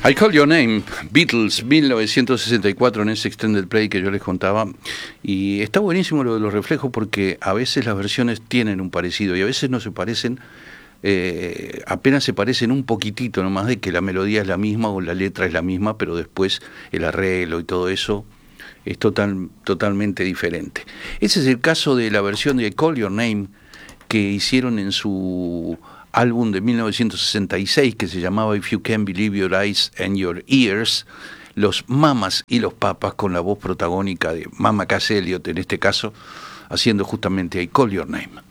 I Call Your Name, Beatles, 1964, en ese extended play que yo les contaba. Y está buenísimo lo de los reflejos porque a veces las versiones tienen un parecido y a veces no se parecen, apenas se parecen un poquitito nomás, de que la melodía es la misma o la letra es la misma, pero después el arreglo y todo eso es totalmente diferente. Ese es el caso de la versión de I Call Your Name que hicieron en su álbum de 1966 que se llamaba If You Can Believe Your Eyes and Your Ears, los Mamas y los Papas, con la voz protagónica de Mama Cass Elliot en este caso, haciendo justamente I Call Your Name.